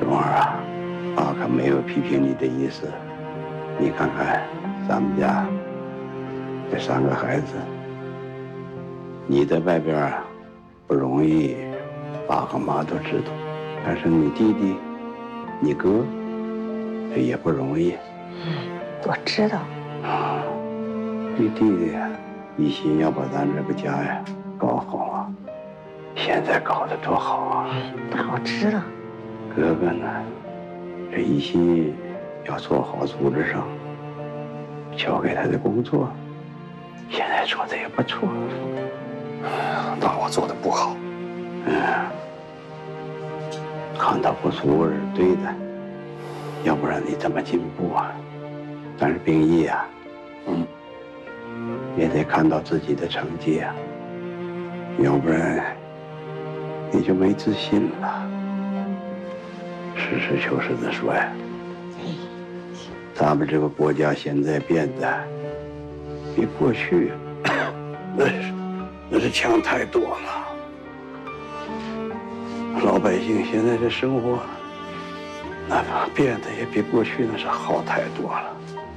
蓉儿啊，爸可没有批评你的意思。你看看咱们家这3个孩子，你在外边不容易，爸和妈都知道。但是你弟弟、你哥，这也不容易。 我知道。 你弟弟一心要把咱这个家呀搞好啊，现在搞得多好啊！ 我知道。 哥哥呢，这一心要做好组织上交给他的工作，现在做的也不错。 当我做的不好， 看到不足是对的，要不然你怎么进步啊？但是秉义啊，也得看到自己的成绩啊，要不然你就没自信了。实事求是的说呀，咱们这个国家现在变得比过去那是强太多了。老百姓现在的生活，那变得也比过去那是好太多了。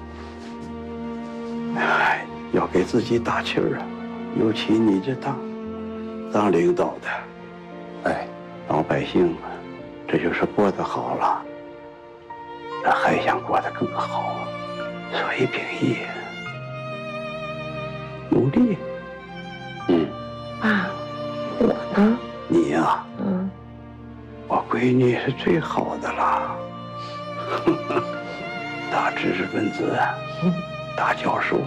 哎，要给自己打气儿啊！尤其你这当领导的， 哎， 老百姓啊，这就是过得好了，那还想过得更好，所以秉义努力。 爸，我呢？ 你呀，我闺女是最好的了，大知识分子，大教授。